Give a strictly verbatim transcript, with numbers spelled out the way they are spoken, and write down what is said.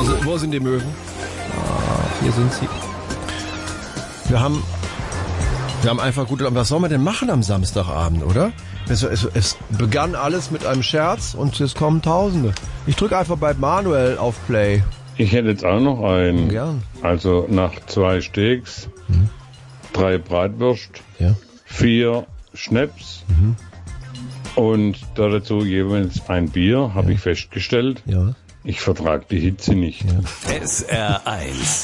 Wo, sind- wo sind die Möwen? Ah, hier sind sie. Wir haben, wir haben einfach gut. Was soll man denn machen am Samstagabend, oder? Es, es, es begann alles mit einem Scherz und es kommen Tausende. Ich drücke einfach bei Manuel auf Play. Ich hätte jetzt auch noch einen. Gern. Also nach zwei Steaks, Mhm. drei Bratwürst, Ja. vier Schnaps Mhm. und dazu jeweils ein Bier, habe Ja. ich festgestellt. Ja. Ich vertrage die Hitze nicht. Ja. S R eins